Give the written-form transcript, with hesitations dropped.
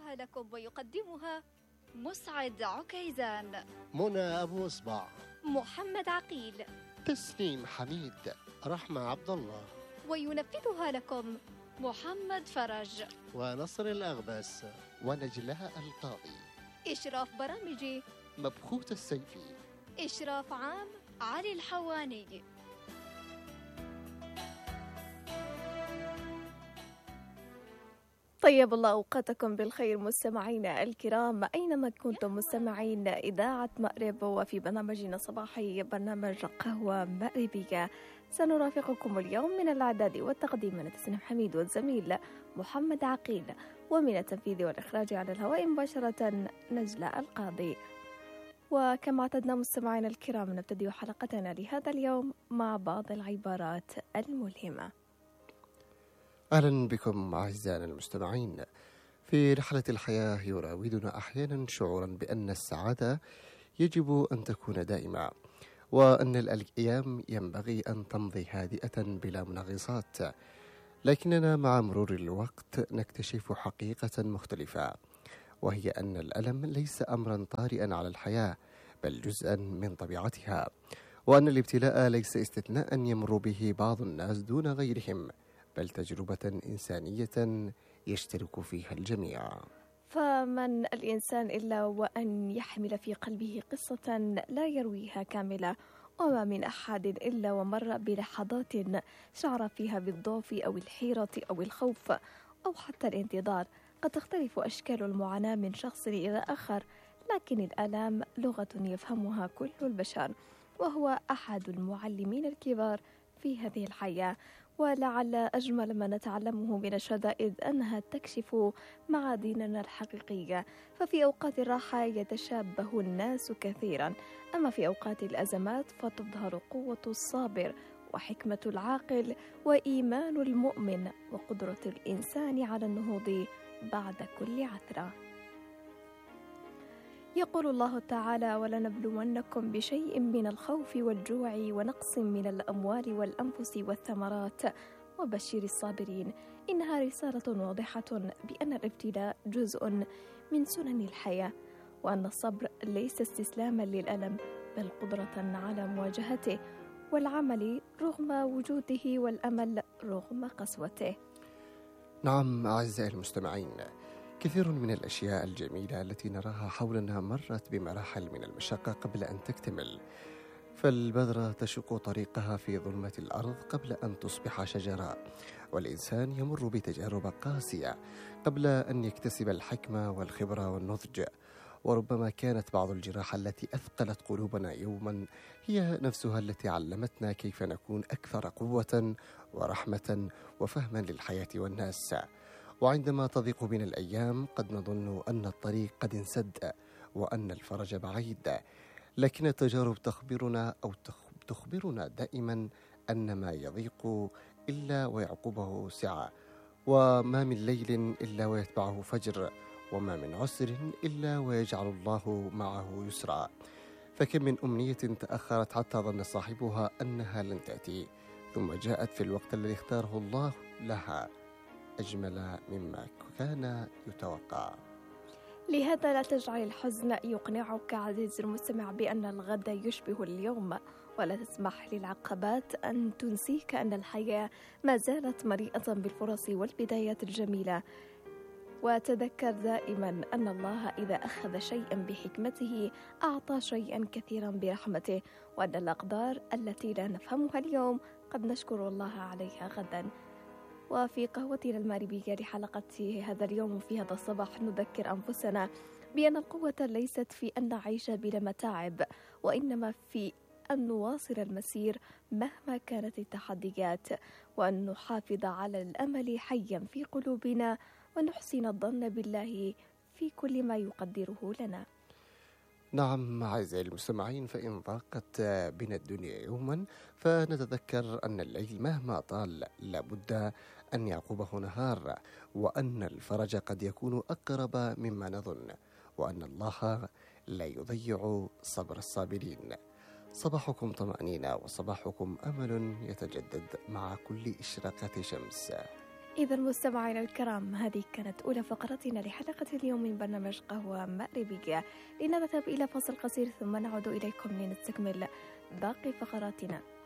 يرويها لكم ويقدمها مسعد عكيزان، منى أبو إصبع، محمد عقيل، تسنيم حميد، رحمة عبد الله. وينفذها لكم محمد فرج ونصر الأغبس ونجلاء القاضي. إشراف برامجي مبخوت السيفي. إشراف عام علي الحواني. طيب الله أوقاتكم بالخير مستمعينا الكرام أينما كنتم مستمعين إذاعة مأرب، وفي برنامجنا الصباحي برنامج قهوة مأربية سنرافقكم اليوم من الإعداد والتقديم أنا تسنيم حميد والزميل محمد عقيل، ومن التنفيذ والإخراج على الهواء مباشرة نجلاء القاضي. وكما اعتدنا مستمعينا الكرام نبتدئ حلقتنا لهذا اليوم مع بعض العبارات الملهمة. أهلا بكم أعزائنا المستمعين. في رحلة الحياة يراودنا أحيانا شعورا بأن السعادة يجب أن تكون دائمة، وأن الأيام ينبغي أن تمضي هادئة بلا منغصات، لكننا مع مرور الوقت نكتشف حقيقة مختلفة، وهي أن الألم ليس أمرا طارئا على الحياة بل جزءا من طبيعتها، وأن الابتلاء ليس استثناء يمر به بعض الناس دون غيرهم بل تجربة إنسانية يشترك فيها الجميع. فمن الإنسان إلا وأن يحمل في قلبه قصة لا يرويها كاملة، وما من أحد إلا ومر بلحظات شعر فيها بالضعف أو الحيرة أو الخوف أو حتى الانتظار. قد تختلف أشكال المعاناة من شخص إلى آخر، لكن الآلام لغة يفهمها كل البشر، وهو أحد المعلمين الكبار في هذه الحياة. ولعل أجمل ما نتعلمه من الشدائد أنها تكشف معادننا الحقيقية، ففي أوقات الراحة يتشابه الناس كثيرا، أما في أوقات الأزمات فتظهر قوة الصابر وحكمة العاقل وإيمان المؤمن وقدرة الإنسان على النهوض بعد كل عثرة. يقول الله تعالى: ولنبلونكم بشيء من الخوف والجوع ونقص من الأموال والأنفس والثمرات وبشر الصابرين. إنها رسالة واضحة بأن الابتلاء جزء من سنن الحياة، وأن الصبر ليس استسلاما للألم بل قدرة على مواجهته والعمل رغم وجوده والأمل رغم قسوته. نعم أعزائي المستمعين، كثير من الأشياء الجميلة التي نراها حولنا مرت بمراحل من المشقة قبل أن تكتمل، فالبذرة تشق طريقها في ظلمة الأرض قبل أن تصبح شجرة، والإنسان يمر بتجارب قاسية قبل أن يكتسب الحكمة والخبرة والنضج. وربما كانت بعض الجراح التي أثقلت قلوبنا يوما هي نفسها التي علمتنا كيف نكون أكثر قوة ورحمة وفهما للحياة والناس. وعندما تضيق بنا الأيام قد نظن أن الطريق قد انسد وأن الفرج بعيد، لكن التجارب تخبرنا دائما أن ما يضيق إلا ويعقبه سعة، وما من ليل إلا ويتبعه فجر، وما من عسر إلا ويجعل الله معه يسرا. فكم من أمنية تأخرت حتى ظن صاحبها أنها لن تأتي، ثم جاءت في الوقت الذي اختاره الله لها أجمل مما كان يتوقع. لهذا لا تجعل الحزن يقنعك عزيزي المستمع بأن الغد يشبه اليوم، ولا تسمح للعقبات أن تنسيك أن الحياة ما زالت مليئة بالفرص والبدايات الجميلة. وتذكر دائما أن الله إذا أخذ شيئا بحكمته أعطى شيئا كثيرا برحمته، وأن الأقدار التي لا نفهمها اليوم قد نشكر الله عليها غدا. وفي قهوتنا المغربية لحلقة هذا اليوم في هذا الصباح نذكر أنفسنا بأن القوة ليست في أن نعيش بلا متاعب، وإنما في أن نواصل المسير مهما كانت التحديات، وأن نحافظ على الأمل حيا في قلوبنا، ونحسن الظن بالله في كل ما يقدره لنا. نعم أعزائي المستمعين، فإن ضاقت بنا الدنيا يوما فنتذكر أن الليل مهما طال لابد أن يعقبه نهار، وأن الفرج قد يكون أقرب مما نظن، وأن الله لا يضيع صبر الصابرين. صباحكم طمأنينة وصباحكم أمل يتجدد مع كل إشراقة شمس. إذا مستمعينا الكرام، هذه كانت أولى فقراتنا لحلقة اليوم من برنامج قهوة مغربية. لنذهب إلى فصل قصير ثم نعود إليكم لنستكمل باقي فقراتنا.